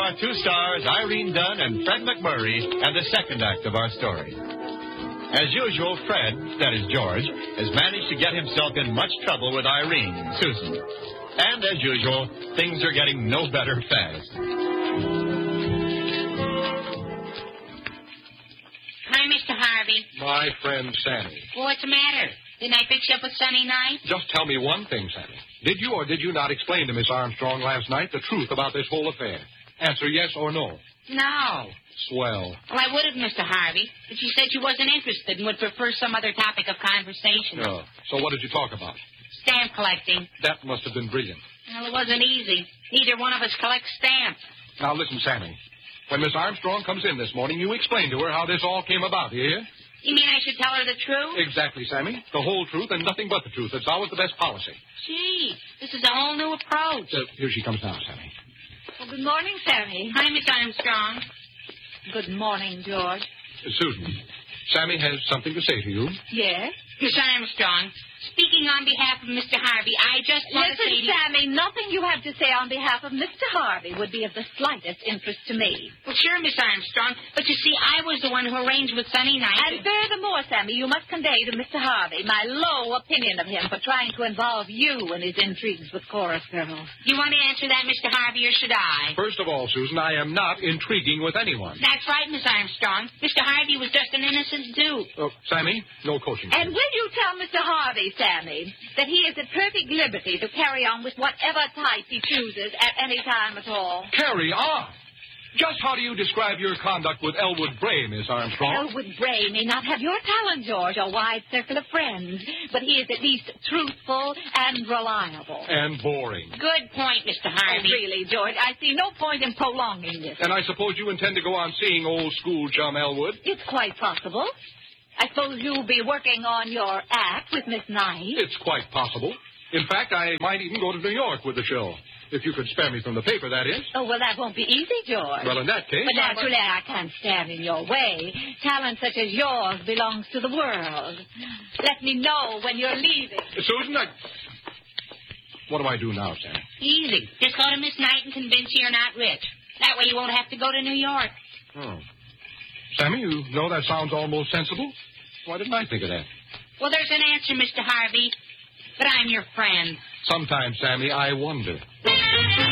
our two stars, Irene Dunn and Fred McMurray, and the second act of our story. As usual, Fred, that is George, has managed to get himself in much trouble with Irene, Susan. And as usual, things are getting no better fast. Hi, Mr. Harvey. My friend Sammy. Well, what's the matter? Didn't I fix you up a sunny night? Just tell me one thing, Sammy. Did you or did you not explain to Miss Armstrong last night the truth about this whole affair? Answer yes or no. No. Swell. Well, I would have, Mr. Harvey, but she said she wasn't interested and would prefer some other topic of conversation. Oh. So what did you talk about? Stamp collecting. That must have been brilliant. Well, it wasn't easy. Neither one of us collects stamps. Now listen, Sammy. When Miss Armstrong comes in this morning, you explain to her how this all came about, hear? You mean I should tell her the truth? Exactly, Sammy. The whole truth and nothing but the truth. It's always the best policy. Gee, this is a whole new approach. Here she comes now, Sammy. Well, good morning, Sammy. Hi, Miss Armstrong. Good morning, George. Susan, Sammy has something to say to you. Yes? Miss Armstrong, speaking on behalf of Mr. Harvey, I just want to say to you... Sammy, nothing you have to say on behalf of Mr. Harvey would be of the slightest interest to me. Well, sure, Miss Armstrong, but you see, I was the one who arranged with Sunny Night. And furthermore, Sammy, you must convey to Mr. Harvey my low opinion of him for trying to involve you in his intrigues with chorus girls. You want to answer that, Mr. Harvey, or should I? First of all, Susan, I am not intriguing with anyone. That's right, Miss Armstrong. Mr. Harvey was just an innocent dupe. Oh, Sammy, no coaching. And will you tell Mr. Harvey, Sammy, that he is at perfect liberty to carry on with whatever type he chooses at any time at all? Carry on? Just how do you describe your conduct with Elwood Bray, Miss Armstrong? Elwood Bray may not have your talent, George, or wide circle of friends, but he is at least truthful and reliable. And boring. Good point, Mr. Harvey. Oh, really, George, I see no point in prolonging this. And I suppose you intend to go on seeing old school chum Elwood? It's quite possible. I suppose you'll be working on your act with Miss Knight. It's quite possible. In fact, I might even go to New York with the show. If you could spare me from the paper, that is. Oh, well, that won't be easy, George. Well, in that case... But naturally, I can't stand in your way. Talent such as yours belongs to the world. Let me know when you're leaving. Susan, what do I do now, Sammy? Easy. Just go to Miss Knight and convince her you're not rich. That way you won't have to go to New York. Oh. Sammy, you know that sounds almost sensible. Why didn't I think of that? Well, there's an answer, Mr. Harvey. But I'm your friend. Sometimes, Sammy, I wonder.